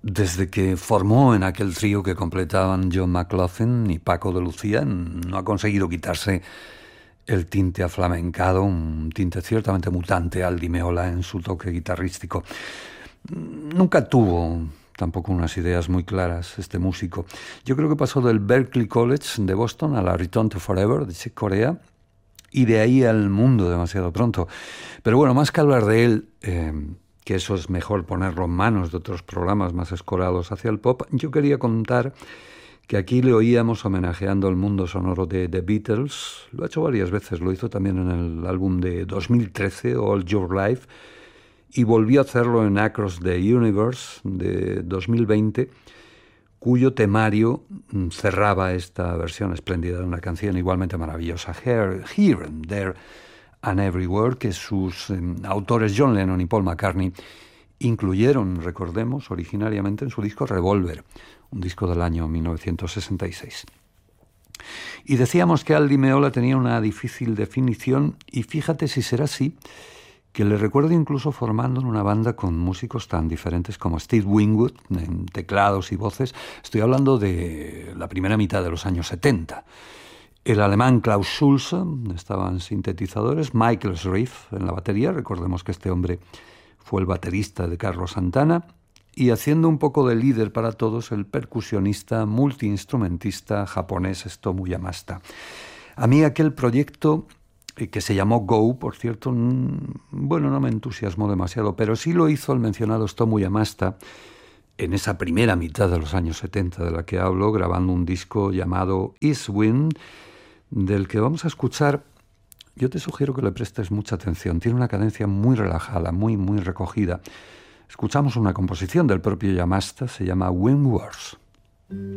Desde que formó en aquel trío que completaban John McLaughlin y Paco de Lucía, no ha conseguido quitarse el tinte aflamencado, un tinte ciertamente mutante al Di Meola en su toque guitarrístico. Nunca tuvo tampoco unas ideas muy claras este músico. Yo creo que pasó del Berklee College de Boston a la Return to Forever de Chick Corea y de ahí al mundo demasiado pronto. Pero bueno, más que hablar de él, que eso es mejor ponerlo en manos de otros programas más escorados hacia el pop, yo quería contar que aquí le oíamos homenajeando el mundo sonoro de The Beatles. Lo ha hecho varias veces, lo hizo también en el álbum de 2013, All Your Life, y volvió a hacerlo en Across the Universe de 2020, cuyo temario cerraba esta versión espléndida de una canción igualmente maravillosa, Here and There and Everywhere, que sus autores John Lennon y Paul McCartney incluyeron, recordemos, originariamente en su disco Revolver, un disco del año 1966. Y decíamos que Al Di Meola tenía una difícil definición, y fíjate si será así, que le recuerdo incluso formando en una banda con músicos tan diferentes como Steve Winwood, en teclados y voces. Estoy hablando de la primera mitad de los años 70. El alemán Klaus Schulze estaba en sintetizadores, Michael Schriff en la batería, recordemos que este hombre fue el baterista de Carlos Santana, y haciendo un poco de líder para todos, el percusionista, multiinstrumentista japonés Tomu Yamashita. A mí aquel proyecto, que se llamó Go, por cierto, bueno, no me entusiasmó demasiado, pero sí lo hizo el mencionado Tomu Yamashita en esa primera mitad de los años 70 de la que hablo, grabando un disco llamado East Wind, del que vamos a escuchar. Yo te sugiero que le prestes mucha atención. Tiene una cadencia muy relajada, muy recogida. Escuchamos una composición del propio Yamashita, se llama Wind Wars.